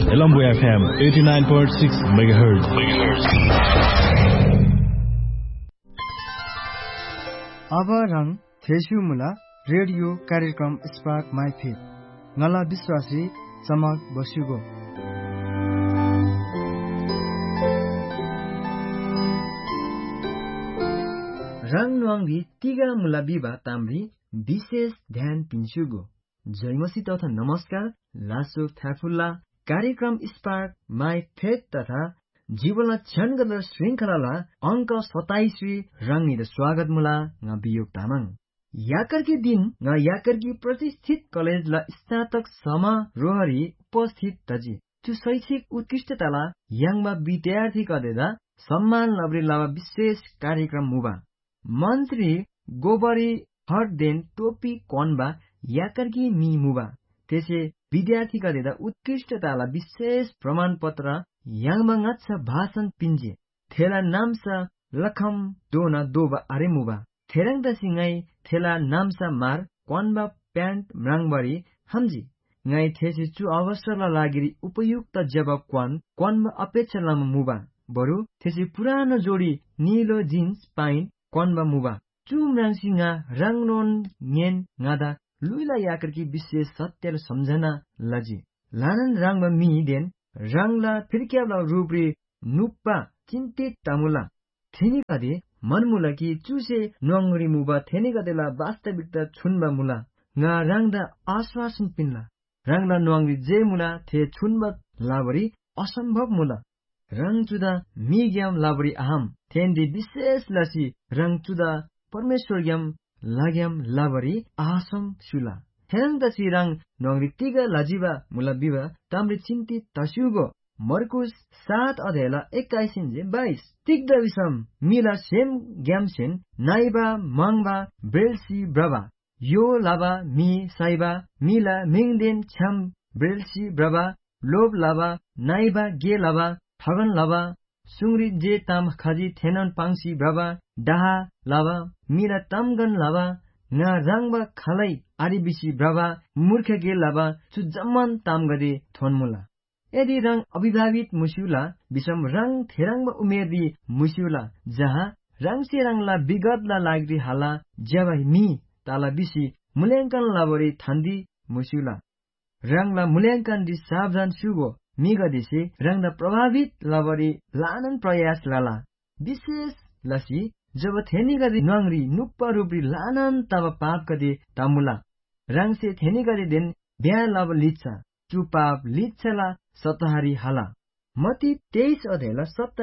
Elambo FM 89.6 MHz. अब रंग थेसु मुला रेडियो कार्यक्रम spark my faith ngala biswasi samak basugo rang nuangbi tiga mula biba tamri विशेष ध्यान पिन्सुगो जयमसी तथा नमस्कार लासो थाफुल्ला कार्यक्रम स्पार्क माई फेथ तथा जीवनला क्षणगत श्रृंखला अंक 27 रंगनिर स्वागत मुला nga बियोग तामाङ याकरकी दिन nga याकरकी प्रतिष्ठित कलेजला स्नातक समारोहरी उपस्थित तजी त्यो शैक्षिक उत्कृष्टताला याङमा विद्यार्थी कदेदा सम्मान लब्रे लावा विशेष कार्यक्रम मुबा मन्त्री गोबरी हरदेन टोपी कोनबा याकरकी मी मुबा त्यसै विद्यार्थी कदेदा उत्कृष्टताला विशेष प्रमाण पत्र याङमा ngats भाषण पिन्जे थेला नामसा लखम दोना दोबा अरे मुबा थेरङ दसिङै थेला नामसा मार कोनबा प्यान्ट म्राङबरी हमजी ngै थेसी चु अवसरला लागिरी उपयुक्त जवाब कोनबा अपेक्षा लामा मुबा बरु थेसी पुरानो जोडी नीलो जिन्स पाइन कोनबा मुबा चु म्राङसिङा रङनोन न्येन ngada लुइला याकरकी विशेष सत्य सम्झना लजी लानन रङमा मी देन रङला फिर्क्यावला रूपरी नुप्पा चिन्तित तामुला थेनी कदे मनमुला कि चुसे नोंगरी मुबा थेनी कदेला वास्तविकता छुनबा मुला nga रङदा आश्वासन पिन्ला रङला नोंगरी जे मुला थे छुनबा लाबरी असम्भव मुला रङ चुदा मी ग्याम लाबरी अहम थेन्दी विशेष लसी रङ चुदा परमेश्वर ग्याम लाग्याम लाबरी आसम सुला हेरङ दसी रङ नोंगरी तिगा लजीबा मुला बिबा ताम्री चिन्तित तस्युगो मर्कुस 7 अध्यायला 21-22 तिग्द विषम मिला सेम ग्यामसेन नाइबा मंगबा ब्रेलसी ब्रबा यो लाबा मी साइबा मिला मिङदेन छम ब्रेलसी ब्रबा लोभ लाबा नाइबा गे लाबा ठगन लाबा सुंगरी जे ताम खजी थेनन पांगसी ब्रबा डाहा लाबा मिला तमगन लाबा nga rangba khalai aribishi brava मूर्ख गे लाबा चु जम्मन ताम गदे थोनमुला यदि रंग अभिभावित मुस्युला विषम रंग थेरंगमा उमेरदी मुस्युला जहाँ रंग से रंगला विगतला लाग्दी हाला जब मी ताला बिसी मूल्यांकन लाबरी थान्दी मुस्युला रंगला मूल्यांकन दि सावधान सुगो मी गदेसे रंगला प्रभावित लाबरी लानन प्रयास लाला विशेष लसी जब थेनी गदे नंगरी नुप्पा रूपरी लानन तब पाप गदे तामुला रंग से थेनी गदे दिन ब्या लाब लिच्छा चु पाप लिच्छला सतहारी हाला मती 23 अध्यायला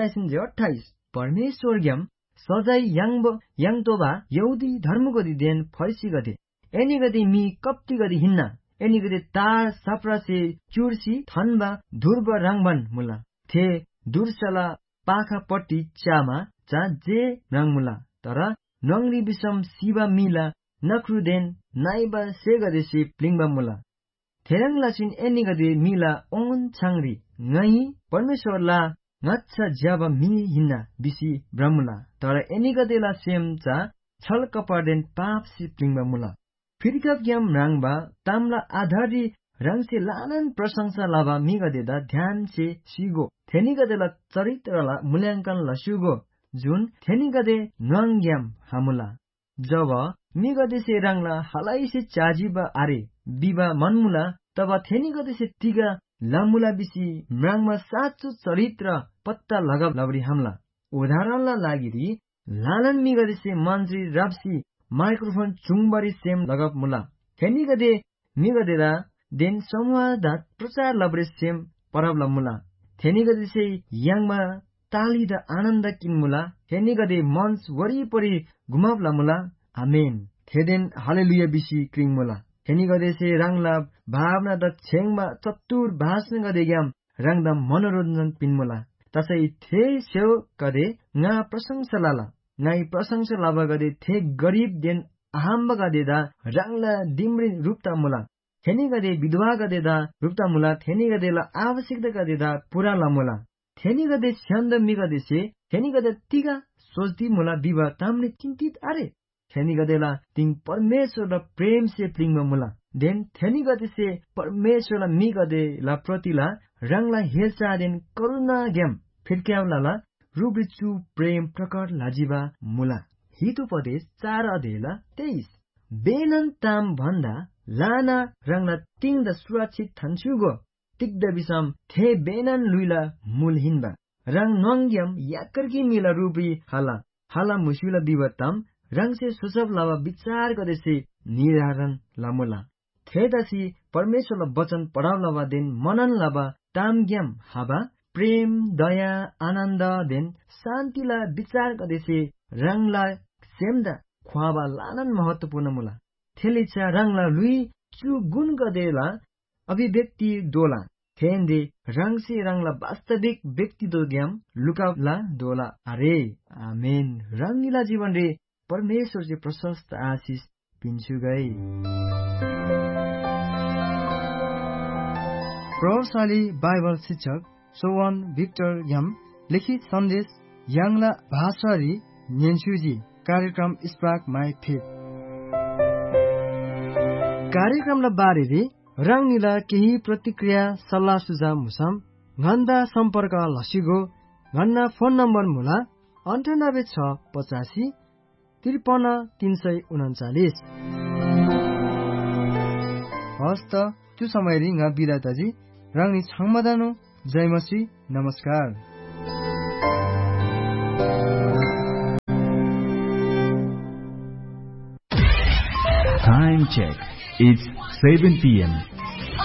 27-28 परमेश्वर ग्याम सजाई याङतोबा यौदी धर्म गदे देन फर्सी गदे एनी गदे मी कप्ती गदे हिन्ना एनी गदे तार सप्रा से चुर्सी थनबा धुर्ब रंगबन मुला थे दुर्सला पाखा पट्टी चामा चा जे रंगमुला तर नंगरी विषम शिवा मिला नखरुदेन नाइबा से गदे से प्लिङबा मुला थेरङ लासिन एनी गदे मिला ओन छाङरी ngै परमेश्वरला ngats जब मी हिन्ना बिसी ब्रह्मुला तर एनी गदेला सेम चा छल कपडेन पाप से प्लिङबा मुला फिरकप ग्याम राङबा तामला आधारी रंग से लानन प्रशंसा लाबा मी गदेदा ध्यान से सिगो थेनी गदेला चरित्रला मूल्यांकन लसुगो जुन थेनी गदे नंग्याम हामुला जब मी गदे से रंगला हलाई से चाजिबा आरे बिबा मनमुला तब थेनी गदे से तिगा लामुला बिसी म्राङमा साचो चरित्र पत्ता लगाव लबरी हमला उदाहरणला लागिरी लालन मी गदे से मन्त्री राप्सी माइक्रोफोन चुङबरी सेम लगाव मुला थेनी गदे मी गदेला देन संवाददात प्रचार लबरे सेम परबला मुला थेनी गदे से याङमा ताली द आनन्द किन्मुला थेनी गदे मन्स वरिपरि घुमावला मुला आमेन थेदेन हालेलुया बिसी क्रिङमुला थेनी गदे से रंगला भावना द छेङमा चतुर भाषण गदे ग्याम रंगदा मनोरञ्जन पिन्मुला तसै थे सेव गदे nga प्रशंसा लाला ngai प्रशंसा लाबा गदे थे गरीब देन आहाम्ब गदेदा रंगला दिम्री रूपता मुला थेनी गदे विधवा गदेदा रूपता मुला थेनी गदेला आवश्यकता गदेदा पूरा लामुला थेनी गदे छन्द मी गदे से थेनी गदे तिगा सोच्दी मुला बिबा तामले चिन्तित अरे थेनी गदेला तिङ परमेश्वर र प्रेम से प्लिङमा मुला देन थेनी गदे से परमेश्वर ला me गदेला प्रतिला rangla helsaden karuna gem फिर्क्याउलाला रुब्रिचु प्रेम प्रकट लाजिबा मुला हितोपदेश 4 अध्याय 23 बेनन ताम भन्दा लाना रंगला तिङदा सुरक्षित थान्चुगो तिग्द बिसम थे बेनन लुइला मूल हिनबा रंग नोंग्यम याकर्की मिला रुबी हाला मुसिला बिवतम रंग से सुसब लावा विचार गदेसे निर्धारण लामुला थेदासी परमेश्वर वचन पढाउ लावा दिन मनन लावा तामग्यम हाबा प्रेम दया आनन्द देन शान्तिला विचार गदेसे रंगला सेमदा ख्वाबा लानन महत्वपूर्ण मुला थेलिचा रंगला लुई चु गुण गदेला अभिव्यक्ति दोला थेन्दे रंग से रंगला वास्तविक व्यक्ति दो ग्याम लुकावला दोला अरे आमेन रंगीला जीवन रे परमेश्वर से प्रशस्त आशीष पिन्छु गई प्रभावशाली बाइबल शिक्षक सोवन भिक्टर यम लिखित सन्देश याङला भाषारी न्येन्सुजी कार्यक्रम स्पार्क माई फेथ कार्यक्रमला बारेले रंगनीला केही प्रतिक्रिया सल्लाह सुझाव मुसम घन्दा सम्पर्क लसिगो घन्ना फोन नम्बर मुला 98 685 53 339 हस्त त्यो समय रिंगा बिराताजी रंगनी छाङमदानो जय मसी नमस्कार Time check. It's 7 p.m.